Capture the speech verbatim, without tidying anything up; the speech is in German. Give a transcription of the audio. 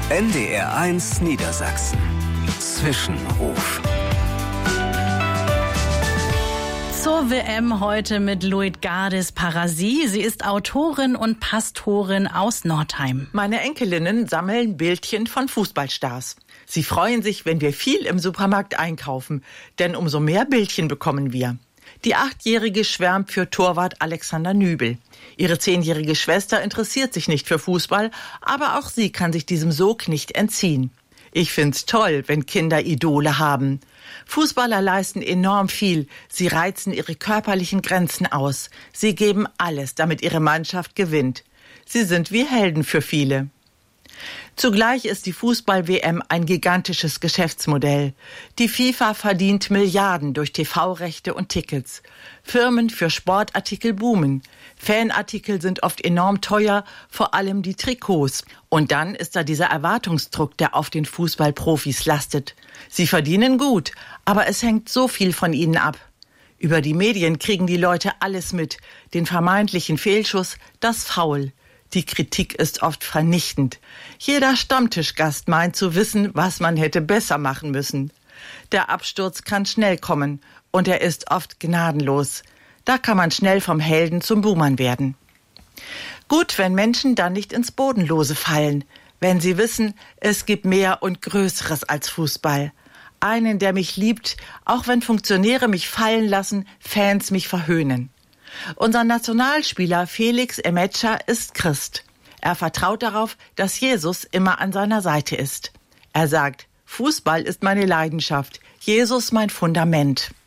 N D R eins Niedersachsen. Zwischenruf. Zur W M heute mit Luitgardis Parasi. Sie ist Autorin und Pastorin aus Nordheim. Meine Enkelinnen sammeln Bildchen von Fußballstars. Sie freuen sich, wenn wir viel im Supermarkt einkaufen, denn umso mehr Bildchen bekommen wir. Die Achtjährige schwärmt für Torwart Alexander Nübel. Ihre zehnjährige Schwester interessiert sich nicht für Fußball, aber auch sie kann sich diesem Sog nicht entziehen. Ich find's toll, wenn Kinder Idole haben. Fußballer leisten enorm viel. Sie reizen ihre körperlichen Grenzen aus. Sie geben alles, damit ihre Mannschaft gewinnt. Sie sind wie Helden für viele. Zugleich ist die Fußball-W M ein gigantisches Geschäftsmodell. Die FIFA verdient Milliarden durch T V-Rechte und Tickets. Firmen für Sportartikel boomen. Fanartikel sind oft enorm teuer, vor allem die Trikots. Und dann ist da dieser Erwartungsdruck, der auf den Fußballprofis lastet. Sie verdienen gut, aber es hängt so viel von ihnen ab. Über die Medien kriegen die Leute alles mit. Den vermeintlichen Fehlschuss, das Foul. Die Kritik ist oft vernichtend. Jeder Stammtischgast meint zu wissen, was man hätte besser machen müssen. Der Absturz kann schnell kommen und er ist oft gnadenlos. Da kann man schnell vom Helden zum Buhmann werden. Gut, wenn Menschen dann nicht ins Bodenlose fallen, wenn sie wissen, es gibt mehr und Größeres als Fußball. Einen, der mich liebt, auch wenn Funktionäre mich fallen lassen, Fans mich verhöhnen. Unser Nationalspieler Felix Emetscher ist Christ. Er vertraut darauf, dass Jesus immer an seiner Seite ist. Er sagt, Fußball ist meine Leidenschaft, Jesus mein Fundament.